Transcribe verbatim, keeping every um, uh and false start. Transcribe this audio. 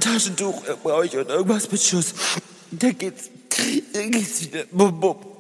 Taschentuch brauche ich und irgendwas mit Schuss. Da geht's, da geht's wieder. Bum, bum.